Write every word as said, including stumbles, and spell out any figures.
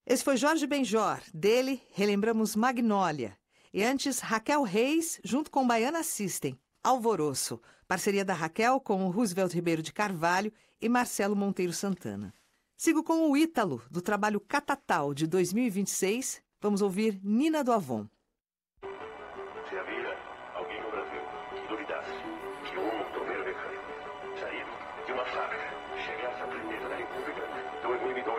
Esse foi Jorge Benjor. Dele, relembramos Magnólia. E antes, Raquel Reis, junto com Baiana System, Alvoroço. Parceria da Raquel com o Roosevelt Ribeiro de Carvalho e Marcelo Monteiro Santana. Sigo com o Ítalo, do trabalho Catatal, de dois mil e vinte e seis. Vamos ouvir Nina do Avon. Se havia alguém no Brasil que duvidasse que um Tomero Becari, saído de uma fábrica, chegasse à presidência da República, dois mil e dois